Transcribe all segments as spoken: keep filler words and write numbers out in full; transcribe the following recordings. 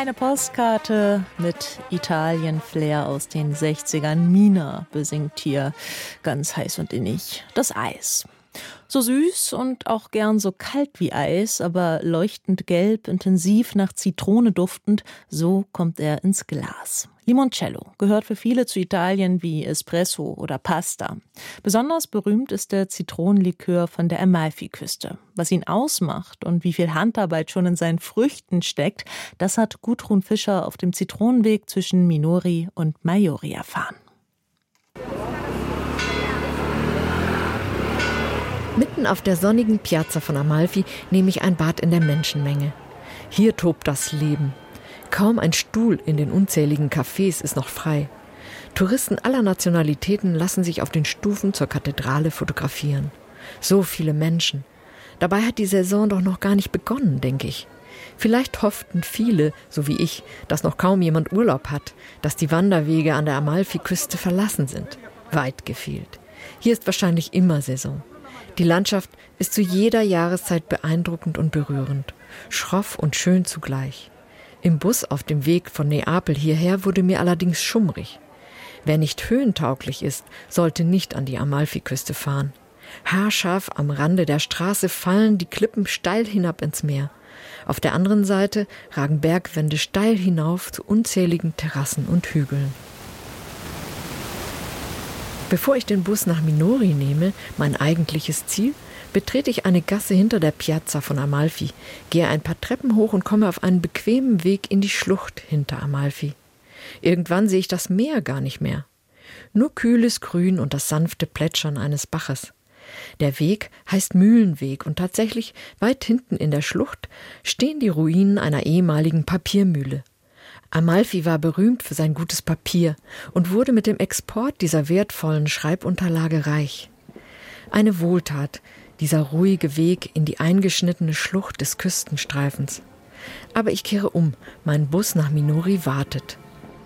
Eine Postkarte mit Italien-Flair aus den sechzigern. Mina besingt hier ganz heiß und innig das Eis. So süß und auch gern so kalt wie Eis, aber leuchtend gelb, intensiv nach Zitrone duftend, so kommt er ins Glas. Limoncello gehört für viele zu Italien wie Espresso oder Pasta. Besonders berühmt ist der Zitronenlikör von der Amalfiküste. Was ihn ausmacht und wie viel Handarbeit schon in seinen Früchten steckt, das hat Gudrun Fischer auf dem Zitronenweg zwischen Minori und Maiori erfahren. Mitten auf der sonnigen Piazza von Amalfi nehme ich ein Bad in der Menschenmenge. Hier tobt das Leben. Kaum ein Stuhl in den unzähligen Cafés ist noch frei. Touristen aller Nationalitäten lassen sich auf den Stufen zur Kathedrale fotografieren. So viele Menschen. Dabei hat die Saison doch noch gar nicht begonnen, denke ich. Vielleicht hofften viele, so wie ich, dass noch kaum jemand Urlaub hat, dass die Wanderwege an der Amalfiküste verlassen sind. Weit gefehlt. Hier ist wahrscheinlich immer Saison. Die Landschaft ist zu jeder Jahreszeit beeindruckend und berührend, schroff und schön zugleich. Im Bus auf dem Weg von Neapel hierher wurde mir allerdings schummrig. Wer nicht höhentauglich ist, sollte nicht an die Amalfiküste fahren. Haarscharf am Rande der Straße fallen die Klippen steil hinab ins Meer. Auf der anderen Seite ragen Bergwände steil hinauf zu unzähligen Terrassen und Hügeln. Bevor ich den Bus nach Minori nehme, mein eigentliches Ziel, betrete ich eine Gasse hinter der Piazza von Amalfi, gehe ein paar Treppen hoch und komme auf einen bequemen Weg in die Schlucht hinter Amalfi. Irgendwann sehe ich das Meer gar nicht mehr. Nur kühles Grün und das sanfte Plätschern eines Baches. Der Weg heißt Mühlenweg und tatsächlich weit hinten in der Schlucht stehen die Ruinen einer ehemaligen Papiermühle. Amalfi war berühmt für sein gutes Papier und wurde mit dem Export dieser wertvollen Schreibunterlage reich. Eine Wohltat, dieser ruhige Weg in die eingeschnittene Schlucht des Küstenstreifens. Aber ich kehre um, mein Bus nach Minori wartet.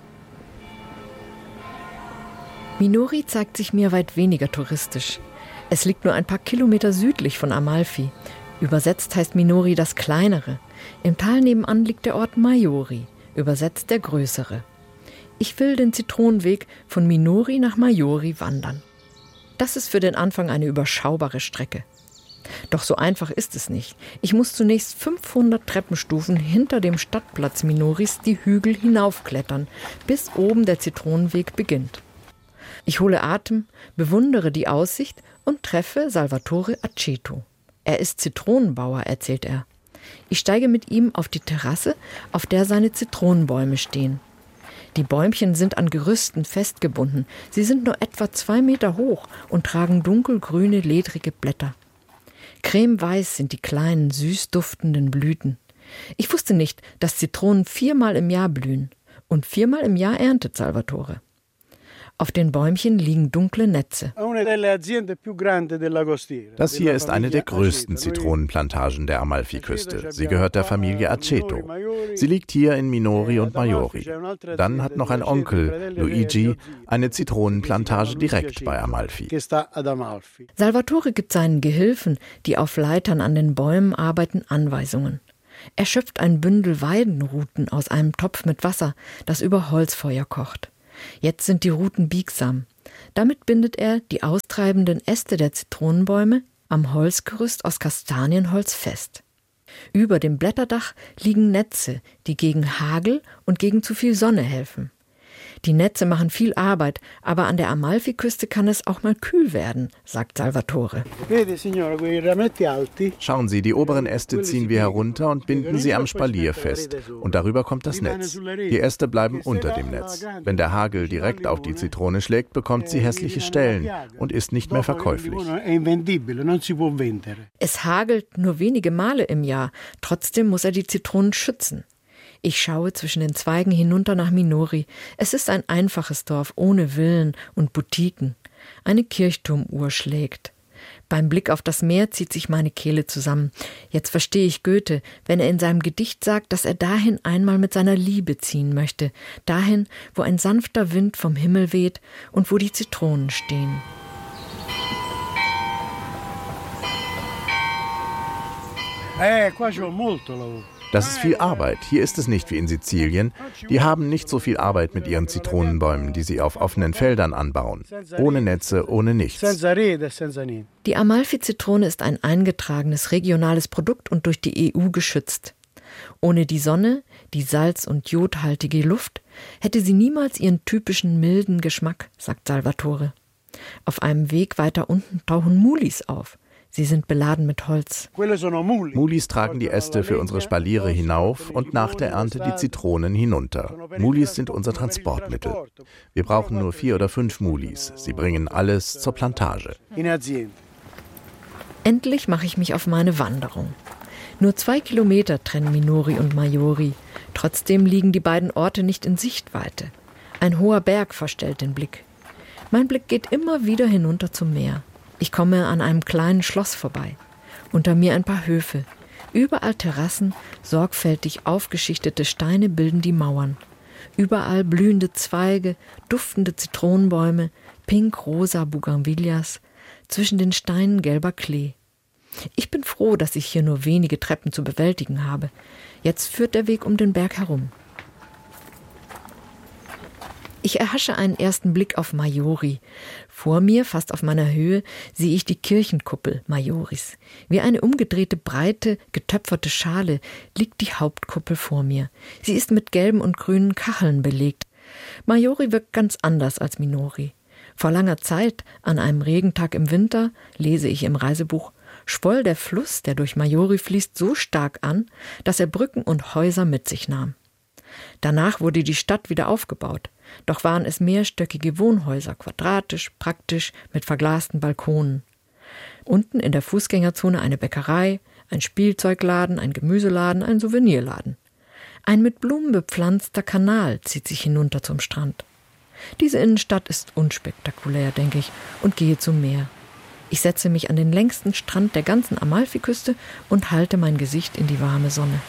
Minori zeigt sich mir weit weniger touristisch. Es liegt nur ein paar Kilometer südlich von Amalfi. Übersetzt heißt Minori das Kleinere. Im Tal nebenan liegt der Ort Maiori. Übersetzt der Größere. Ich will den Zitronenweg von Minori nach Maiori wandern. Das ist für den Anfang eine überschaubare Strecke. Doch so einfach ist es nicht. Ich muss zunächst fünfhundert Treppenstufen hinter dem Stadtplatz Minoris die Hügel hinaufklettern, bis oben der Zitronenweg beginnt. Ich hole Atem, bewundere die Aussicht und treffe Salvatore Aceto. Er ist Zitronenbauer, erzählt er. Ich steige mit ihm auf die Terrasse, auf der seine Zitronenbäume stehen. Die Bäumchen sind an Gerüsten festgebunden. Sie sind nur etwa zwei Meter hoch und tragen dunkelgrüne, ledrige Blätter. Cremeweiß sind die kleinen, süß duftenden Blüten. Ich wusste nicht, dass Zitronen viermal im Jahr blühen. Und viermal im Jahr erntet Salvatore. Auf den Bäumchen liegen dunkle Netze. Das hier ist eine der größten Zitronenplantagen der Amalfiküste. Sie gehört der Familie Aceto. Sie liegt hier in Minori und Maiori. Dann hat noch ein Onkel, Luigi, eine Zitronenplantage direkt bei Amalfi. Salvatore gibt seinen Gehilfen, die auf Leitern an den Bäumen arbeiten, Anweisungen. Er schöpft ein Bündel Weidenruten aus einem Topf mit Wasser, das über Holzfeuer kocht. Jetzt sind die Ruten biegsam. Damit bindet er die austreibenden Äste der Zitronenbäume am Holzgerüst aus Kastanienholz fest. Über dem Blätterdach liegen Netze, die gegen Hagel und gegen zu viel Sonne helfen. Die Netze machen viel Arbeit, aber an der Amalfiküste kann es auch mal kühl werden, sagt Salvatore. Schauen Sie, die oberen Äste ziehen wir herunter und binden sie am Spalier fest. Und darüber kommt das Netz. Die Äste bleiben unter dem Netz. Wenn der Hagel direkt auf die Zitrone schlägt, bekommt sie hässliche Stellen und ist nicht mehr verkäuflich. Es hagelt nur wenige Male im Jahr. Trotzdem muss er die Zitronen schützen. Ich schaue zwischen den Zweigen hinunter nach Minori. Es ist ein einfaches Dorf ohne Villen und Boutiquen. Eine Kirchturmuhr schlägt. Beim Blick auf das Meer zieht sich meine Kehle zusammen. Jetzt verstehe ich Goethe, wenn er in seinem Gedicht sagt, dass er dahin einmal mit seiner Liebe ziehen möchte. Dahin, wo ein sanfter Wind vom Himmel weht und wo die Zitronen stehen. Eh, qua c'ho molto lavoro. Das ist viel Arbeit. Hier ist es nicht wie in Sizilien. Die haben nicht so viel Arbeit mit ihren Zitronenbäumen, die sie auf offenen Feldern anbauen. Ohne Netze, ohne nichts. Die Amalfi-Zitrone ist ein eingetragenes regionales Produkt und durch die E U geschützt. Ohne die Sonne, die salz- und jodhaltige Luft, hätte sie niemals ihren typischen milden Geschmack, sagt Salvatore. Auf einem Weg weiter unten tauchen Mulis auf. Sie sind beladen mit Holz. Mulis tragen die Äste für unsere Spaliere hinauf und nach der Ernte die Zitronen hinunter. Mulis sind unser Transportmittel. Wir brauchen nur vier oder fünf Mulis. Sie bringen alles zur Plantage. Endlich mache ich mich auf meine Wanderung. Nur zwei Kilometer trennen Minori und Maiori. Trotzdem liegen die beiden Orte nicht in Sichtweite. Ein hoher Berg verstellt den Blick. Mein Blick geht immer wieder hinunter zum Meer. Ich komme an einem kleinen Schloss vorbei. Unter mir ein paar Höfe. Überall Terrassen, sorgfältig aufgeschichtete Steine bilden die Mauern. Überall blühende Zweige, duftende Zitronenbäume, pink-rosa Bougainvillas, zwischen den Steinen gelber Klee. Ich bin froh, dass ich hier nur wenige Treppen zu bewältigen habe. Jetzt führt der Weg um den Berg herum. Ich erhasche einen ersten Blick auf Maiori. Vor mir, fast auf meiner Höhe, sehe ich die Kirchenkuppel Maioris. Wie eine umgedrehte, breite, getöpferte Schale liegt die Hauptkuppel vor mir. Sie ist mit gelben und grünen Kacheln belegt. Maiori wirkt ganz anders als Minori. Vor langer Zeit, an einem Regentag im Winter, lese ich im Reisebuch, schwoll der Fluss, der durch Maiori fließt, so stark an, dass er Brücken und Häuser mit sich nahm. Danach wurde die Stadt wieder aufgebaut. Doch waren es mehrstöckige Wohnhäuser, quadratisch, praktisch, mit verglasten Balkonen. Unten in der Fußgängerzone eine Bäckerei, ein Spielzeugladen, ein Gemüseladen, ein Souvenirladen. Ein mit Blumen bepflanzter Kanal zieht sich hinunter zum Strand. Diese Innenstadt ist unspektakulär, denke ich, und gehe zum Meer. Ich setze mich an den längsten Strand der ganzen Amalfiküste und halte mein Gesicht in die warme Sonne.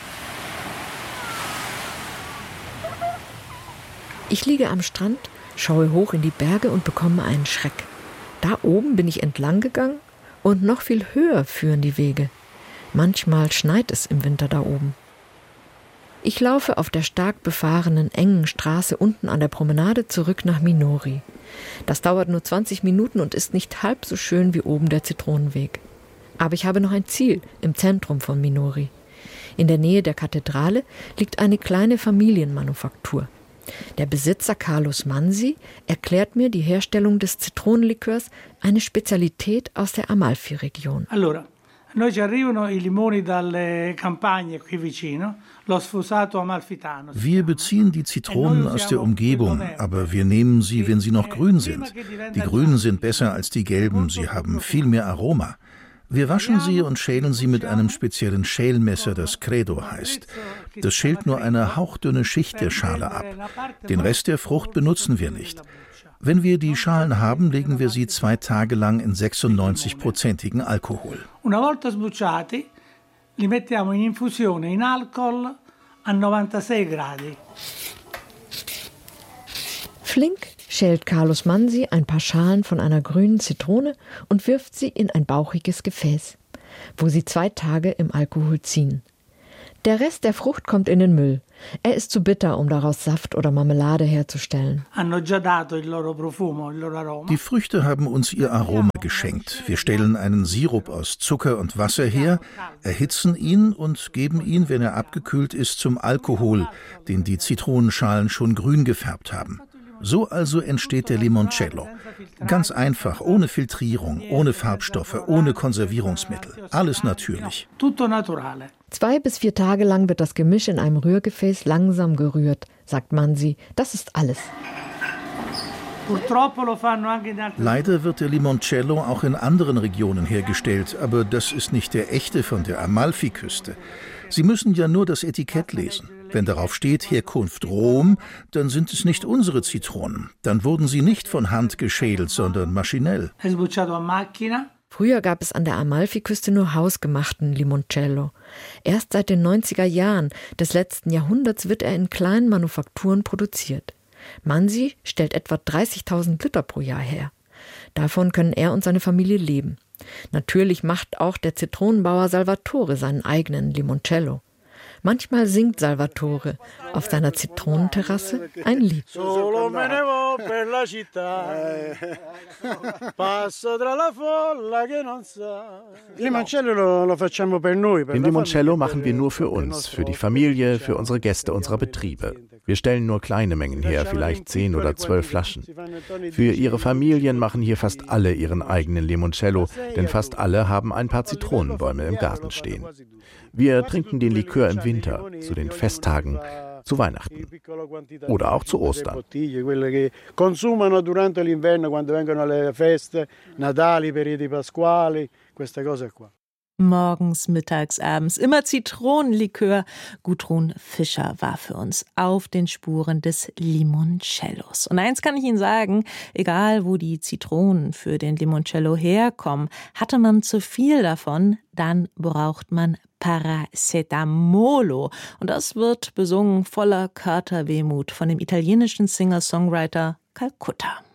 Ich liege am Strand, schaue hoch in die Berge und bekomme einen Schreck. Da oben bin ich entlang gegangen und noch viel höher führen die Wege. Manchmal schneit es im Winter da oben. Ich laufe auf der stark befahrenen, engen Straße unten an der Promenade zurück nach Minori. Das dauert nur zwanzig Minuten und ist nicht halb so schön wie oben der Zitronenweg. Aber ich habe noch ein Ziel im Zentrum von Minori. In der Nähe der Kathedrale liegt eine kleine Familienmanufaktur. Der Besitzer Carlos Manzi erklärt mir die Herstellung des Zitronenlikörs, eine Spezialität aus der Amalfi-Region. Allora, noi ci arrivano i limoni dalle campagne qui vicino, lo sfusato amalfitano. Wir beziehen die Zitronen aus der Umgebung, aber wir nehmen sie, wenn sie noch grün sind. Die grünen sind besser als die gelben, sie haben viel mehr Aroma. Wir waschen sie und schälen sie mit einem speziellen Schälmesser, das Credo heißt. Das schält nur eine hauchdünne Schicht der Schale ab. Den Rest der Frucht benutzen wir nicht. Wenn wir die Schalen haben, legen wir sie zwei Tage lang in sechsundneunzig-prozentigen Alkohol. Una volta sbucciati, li mettiamo in infusione in alcol a novantasei gradi. Flink schält Carlos Manzi ein paar Schalen von einer grünen Zitrone und wirft sie in ein bauchiges Gefäß, wo sie zwei Tage im Alkohol ziehen. Der Rest der Frucht kommt in den Müll. Er ist zu bitter, um daraus Saft oder Marmelade herzustellen. Die Früchte haben uns ihr Aroma geschenkt. Wir stellen einen Sirup aus Zucker und Wasser her, erhitzen ihn und geben ihn, wenn er abgekühlt ist, zum Alkohol, den die Zitronenschalen schon grün gefärbt haben. So also entsteht der Limoncello. Ganz einfach, ohne Filtrierung, ohne Farbstoffe, ohne Konservierungsmittel. Alles natürlich. Zwei bis vier Tage lang wird das Gemisch in einem Rührgefäß langsam gerührt, sagt Manzi. Das ist alles. Leider wird der Limoncello auch in anderen Regionen hergestellt, aber das ist nicht der echte von der Amalfiküste. Sie müssen ja nur das Etikett lesen. Wenn darauf steht Herkunft Rom, dann sind es nicht unsere Zitronen. Dann wurden sie nicht von Hand geschält, sondern maschinell. Früher gab es an der Amalfiküste nur hausgemachten Limoncello. Erst seit den neunziger Jahren des letzten Jahrhunderts wird er in kleinen Manufakturen produziert. Manzi stellt etwa dreißigtausend Liter pro Jahr her. Davon können er und seine Familie leben. Natürlich macht auch der Zitronenbauer Salvatore seinen eigenen Limoncello. Manchmal singt Salvatore auf seiner Zitronenterrasse ein Lied. Den Limoncello machen wir nur für uns, für die Familie, für unsere Gäste unserer Betriebe. Wir stellen nur kleine Mengen her, vielleicht zehn oder zwölf Flaschen. Für ihre Familien machen hier fast alle ihren eigenen Limoncello, denn fast alle haben ein paar Zitronenbäume im Garten stehen. Wir trinken den Likör im Winter, zu den Festtagen, zu Weihnachten oder auch zu Ostern. Morgens, mittags, abends, immer Zitronenlikör. Gudrun Fischer war für uns auf den Spuren des Limoncellos. Und eins kann ich Ihnen sagen, egal wo die Zitronen für den Limoncello herkommen, hatte man zu viel davon, dann braucht man Paracetamolo. Und das wird besungen voller Katerwehmut von dem italienischen Singer-Songwriter Calcutta.